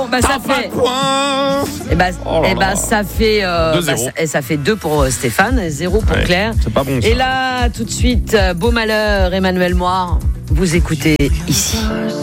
ça fait. Ça fait 2 pour Stéphane, et 0 pour Claire. C'est pas bon ça. Et là, tout de suite, Beau Malheur, Emmanuel Moir, vous écoutez ici.